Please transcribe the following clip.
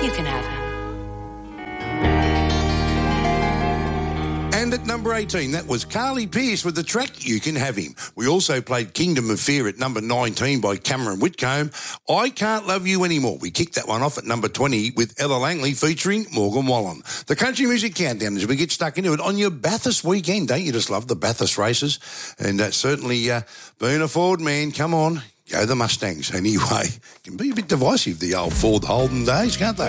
you can have him. And at number 18, that was Carly Pearce with the track You Can Have Him. We also played Kingdom of Fear at number 19 by Cameron Whitcomb. I Can't Love You Anymore. We kicked that one off at number 20 with Ella Langley featuring Morgan Wallen. The Country Music Countdown as we get stuck into it on your Bathurst weekend. Don't you just love the Bathurst races? And certainly being a Ford man, come on, go the Mustangs. Anyway, can be a bit divisive, the old Ford Holden days, can't they?